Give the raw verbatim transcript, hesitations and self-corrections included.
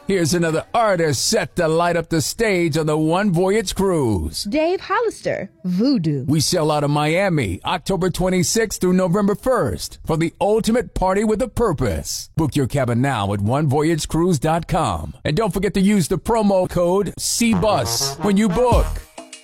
Here's another artist set to light up the stage on the One Voyage Cruise. Dave Hollister, Voodoo. We sail out of Miami October twenty-sixth through November first for the ultimate party with a purpose. Book your cabin now at one voyage cruise dot com. And don't forget to use the promo code C bus when you book.